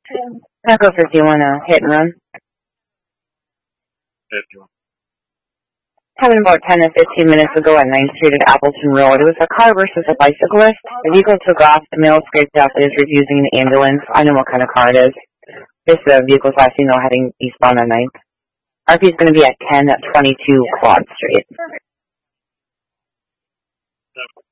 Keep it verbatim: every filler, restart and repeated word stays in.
Echo fifty-one, uh, hit and run. fifty-one. Happened about ten to fifteen minutes ago at ninth Street at Appleton Road. It was a car versus a bicyclist. The vehicle took off. The male scraped up and is refusing an ambulance. I know what kind of car it is. This uh, vehicle's last seen though heading eastbound on ninth. R P is going to be at ten twenty-two Quad Street.